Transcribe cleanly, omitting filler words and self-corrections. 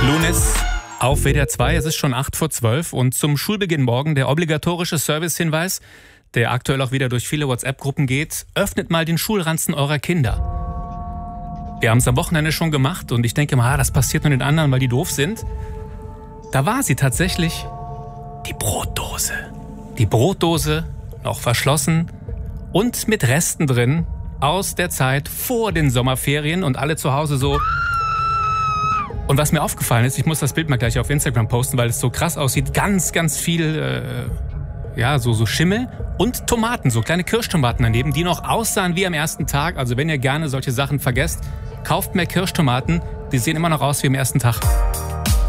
Lunis auf WDR 2, es ist schon 11:08 und zum Schulbeginn morgen der obligatorische Servicehinweis, der aktuell auch wieder durch viele WhatsApp-Gruppen geht: Öffnet mal den Schulranzen eurer Kinder. Wir haben es am Wochenende schon gemacht und ich denke mal, das passiert nur den anderen, weil die doof sind. Da war sie tatsächlich, die Brotdose. Die Brotdose, noch verschlossen und mit Resten drin aus der Zeit vor den Sommerferien und alle zu Hause so. Und was mir aufgefallen ist, ich muss das Bild mal gleich auf Instagram posten, weil es so krass aussieht, ganz, ganz viel, so Schimmel und Tomaten, so kleine Kirschtomaten daneben, die noch aussahen wie am ersten Tag. Also wenn ihr gerne solche Sachen vergesst, kauft mehr Kirschtomaten, die sehen immer noch aus wie am ersten Tag.